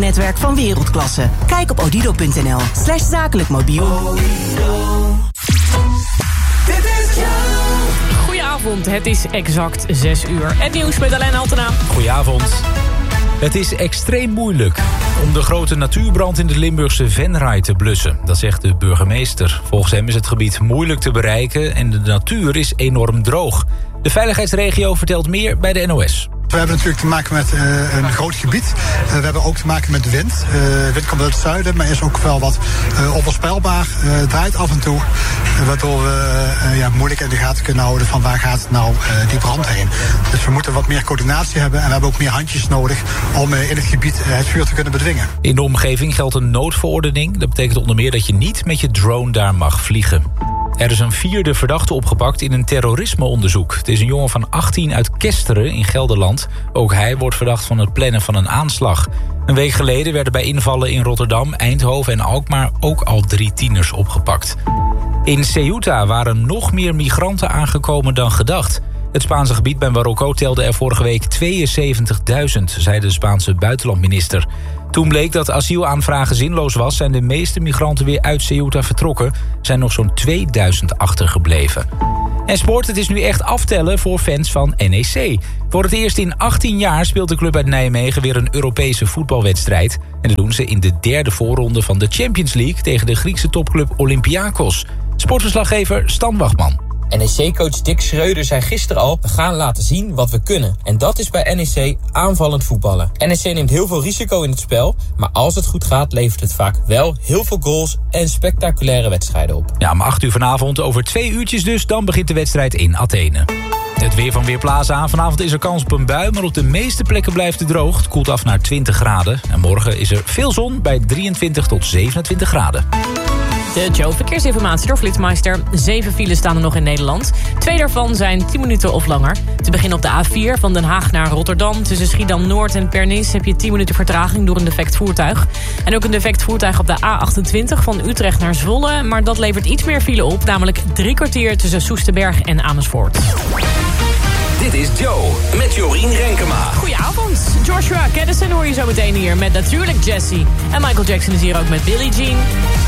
netwerk van wereldklasse. Kijk op odido.nl/zakelijk mobiel. Goedenavond, het is exact 6 uur. Het nieuws met Alain Altena. Goedenavond. Het is extreem moeilijk om de grote natuurbrand in de Limburgse Venray te blussen. Dat zegt de burgemeester. Volgens hem is het gebied moeilijk te bereiken en de natuur is enorm droog. De veiligheidsregio vertelt meer bij de NOS. We hebben natuurlijk te maken met een groot gebied. We hebben ook te maken met de wind. Wind komt uit het zuiden, maar is ook wel wat onvoorspelbaar. Draait af en toe. Waardoor we moeilijk in de gaten kunnen houden van waar gaat nou die brand heen. Dus we moeten wat meer coördinatie hebben. En we hebben ook meer handjes nodig om in het gebied het vuur te kunnen bedwingen. In de omgeving geldt een noodverordening. Dat betekent onder meer dat je niet met je drone daar mag vliegen. Er is een 4e verdachte opgepakt in een terrorismeonderzoek. Het is een jongen van 18 uit Kesteren in Gelderland. Ook hij wordt verdacht van het plannen van een aanslag. Een week geleden werden bij invallen in Rotterdam, Eindhoven en Alkmaar ook al 3 tieners opgepakt. In Ceuta waren nog meer migranten aangekomen dan gedacht. Het Spaanse gebied bij Marokko telde er vorige week 72.000, zei de Spaanse buitenlandminister. Toen bleek dat asielaanvragen zinloos was, zijn de meeste migranten weer uit Ceuta vertrokken. Er zijn nog zo'n 2000 achtergebleven. En sport, het is nu echt aftellen voor fans van NEC. Voor het eerst in 18 jaar speelt de club uit Nijmegen weer een Europese voetbalwedstrijd. En dat doen ze in de 3e voorronde van de Champions League tegen de Griekse topclub Olympiakos. Sportverslaggever Stan Wachtman. NEC-coach Dick Schreuder zei gisteren al, we gaan laten zien wat we kunnen. En dat is bij NEC aanvallend voetballen. NEC neemt heel veel risico in het spel, maar als het goed gaat levert het vaak wel heel veel goals en spectaculaire wedstrijden op. Ja, om 8 uur vanavond, over 2 uurtjes dus, dan begint de wedstrijd in Athene. Het weer van Weerplaza. Vanavond is er kans op een bui, maar op de meeste plekken blijft het droog. Het koelt af naar 20 graden. En morgen is er veel zon bij 23 tot 27 graden. De Joe Verkeersinformatie door Flitsmeister. 7 files staan er nog in Nederland. 2 daarvan zijn 10 minuten of langer. Te beginnen op de A4 van Den Haag naar Rotterdam. Tussen Schiedam-Noord en Pernis heb je 10 minuten vertraging door een defect voertuig. En ook een defect voertuig op de A28 van Utrecht naar Zwolle. Maar dat levert iets meer file op. Namelijk 3 kwartier tussen Soesterberg en Amersfoort. Dit is Joe met Jorien Renkema. Goedenavond. Joshua Caddison hoor je zo meteen hier met natuurlijk Jessie. En Michael Jackson is hier ook met Billie Jean.